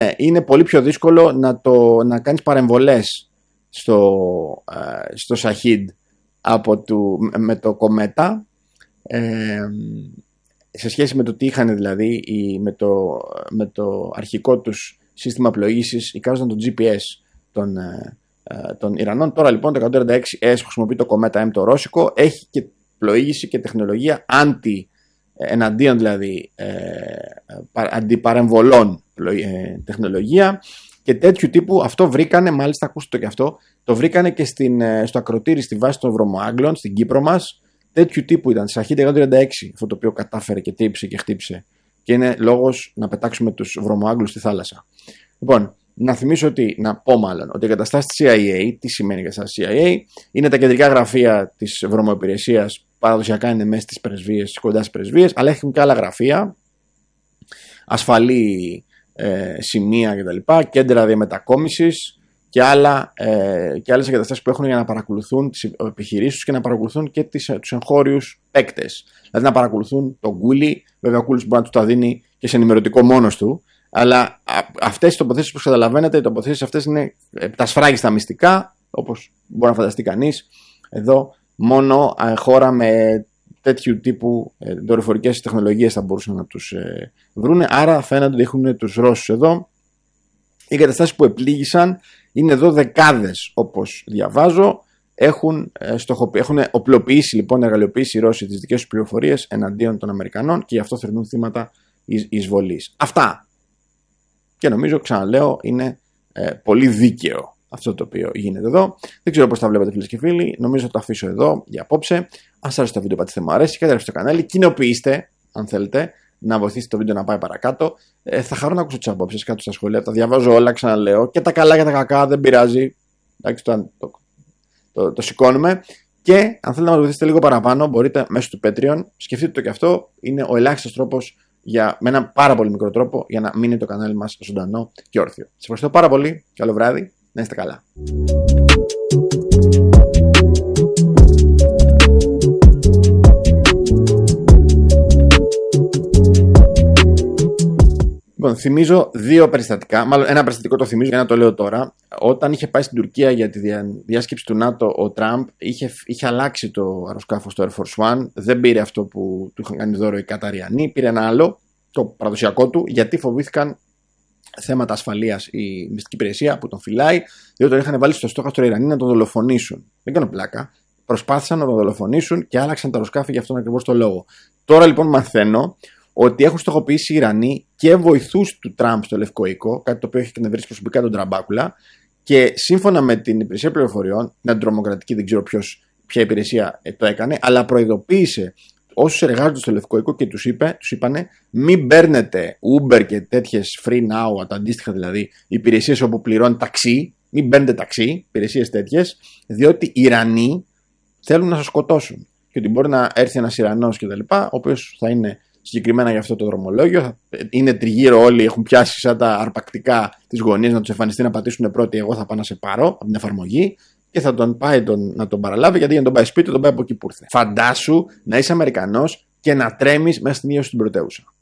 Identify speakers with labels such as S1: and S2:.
S1: είναι πολύ πιο δύσκολο να κάνεις παρεμβολές στο Shahid με το κομέτα, σε σχέση με το τι είχαν δηλαδή με το αρχικό τους σύστημα πλοήγησης, εικάζονταν το GPS των Ιρανών. Τώρα λοιπόν το 136S χρησιμοποιεί το κομέτα M το ρώσικο, έχει και πλοήγηση και τεχνολογία εναντίον δηλαδή αντιπαρεμβολών τεχνολογία και τέτοιου τύπου. Αυτό βρήκανε, μάλιστα ακούστε το και αυτό, το βρήκανε και στο ακροτήρι στη βάση των Βρωμοάγγλων στην Κύπρο μας. Τέτοιου τύπου ήταν, Shahid 136, αυτό το οποίο κατάφερε και τύψε και χτύψε, και είναι λόγος να πετάξουμε τους Βρωμοάγγλους στη θάλασσα. Λοιπόν, να πω ότι οι εγκαταστάσεις της CIA, τι σημαίνει εγκαταστάσεις CIA, είναι τα κεντρικά γραφεία της βρωμοϊπηρεσίας, παραδοσιακά είναι μέσα στις πρεσβείες, κοντά στις πρεσβείες, αλλά έχουν και άλλα γραφεία, ασφαλή σημεία κτλ., κέντρα διαμετακόμισης και άλλες εγκαταστάσεις που έχουν για να παρακολουθούν τις επιχειρήσεις τους και να παρακολουθούν και τους εγχώριους παίκτες. Δηλαδή να παρακολουθούν τον Κούλι, βέβαια ο Κούλις μπορεί να του τα δίνει και σε ενημερωτικό μόνος του, αλλά αυτές οι τοποθέσεις που καταλαβαίνετε, οι τοποθέσεις αυτές είναι τα σφράγιστα μυστικά, όπως μπορεί να φανταστεί κανείς. Εδώ μόνο χώρα με τέτοιου τύπου δορυφορικές τεχνολογίες θα μπορούσαν να τους βρούνε, άρα φαίνεται ότι έχουν τους Ρώσους εδώ. Οι εγκαταστάσεις που επλήγησαν είναι εδώ δεκάδες, όπως διαβάζω. Έχουν οπλοποιήσει λοιπόν, εργαλειοποιήσει οι Ρώσοι τις δικές τους πληροφορίες εναντίον των Αμερικανών και γι' αυτό θρηνούν θύματα εισβολής. Αυτά. Και νομίζω, ξαναλέω, είναι πολύ δίκαιο αυτό το οποίο γίνεται εδώ. Δεν ξέρω πώς τα βλέπετε, φίλες και φίλοι. Νομίζω θα το αφήσω εδώ για απόψε. Αν σας άρεσε το βίντεο, πατήστε μου αρέσει, καταρρεύστε το κανάλι, κοινοποιήστε αν θέλετε να βοηθήσετε το βίντεο να πάει παρακάτω. Θα χαρώ να ακούσω τις απόψεις κάτω στα σχόλια. Τα διαβάζω όλα, ξαναλέω. Και τα καλά και τα κακά, δεν πειράζει. Εντάξει, το σηκώνουμε. Και αν θέλετε να μας βοηθήσετε λίγο παραπάνω, μπορείτε μέσω του Patreon. Σκεφτείτε το και αυτό. Είναι ο ελάχιστος τρόπος, με έναν πάρα πολύ μικρό τρόπο, για να μείνει το κανάλι μας ζωντανό και όρθιο. Σας ευχαριστώ πάρα πολύ. Καλό βράδυ. Να είστε καλά. Λοιπόν, θυμίζω δύο περιστατικά. Μάλλον ένα περιστατικό το θυμίζω, ένα το λέω τώρα. Όταν είχε πάει στην Τουρκία για τη διάσκεψη του ΝΑΤΟ, ο Τραμπ είχε αλλάξει το αεροσκάφος του Air Force One. Δεν πήρε αυτό που του είχαν κάνει δώρο οι Καταριανοί, πήρε ένα άλλο, το παραδοσιακό του, γιατί φοβήθηκαν θέματα ασφαλείας η μυστική υπηρεσία που τον φυλάει, διότι τον είχαν βάλει στο στόχαστρο Ιρανοί να τον δολοφονήσουν. Δεν κάνω πλάκα. Προσπάθησαν να τον δολοφονήσουν και άλλαξαν τα αεροσκάφη για αυτόν ακριβώς το λόγο. Τώρα λοιπόν μαθαίνω ότι έχουν στοχοποιήσει οι Ιρανοί και βοηθούς του Τραμπ στο Λευκό Οίκο, κάτι το οποίο έχει εκνευρίσει προσωπικά τον Τραμπάκουλα, και σύμφωνα με την υπηρεσία πληροφοριών, την αντιτρομοκρατική, δεν ξέρω ποια υπηρεσία το έκανε, αλλά προειδοποίησε όσους εργάζονται στο Λευκό Οίκο και τους είπανε μην παίρνετε Uber και τέτοιες free now, τα αντίστοιχα δηλαδή υπηρεσίες όπου πληρώνει ταξί, μην παίρνετε ταξί, υπηρεσίες τέτοιες, διότι οι Ιρανοί θέλουν να σας σκοτώσουν. Και ότι μπορεί να έρθει ένας Ιρανός κτλ., ο οποίος θα είναι συγκεκριμένα για αυτό το δρομολόγιο, είναι τριγύρω όλοι, έχουν πιάσει σαν τα αρπακτικά τις γωνίες να τους εμφανιστεί να πατήσουν πρώτοι. Εγώ θα πάω να σε πάρω από την εφαρμογή και θα τον πάει να τον παραλάβει, γιατί για να τον πάει σπίτι, τον πάει από εκεί που ήρθε. Φαντάσου να είσαι Αμερικανός και να τρέμεις μέσα στην ίδια σου την πρωτεύουσα.